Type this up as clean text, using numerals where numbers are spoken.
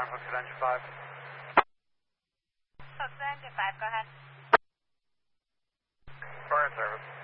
Hooked at engine 5. Hooked at engine 5, go ahead. Burn service.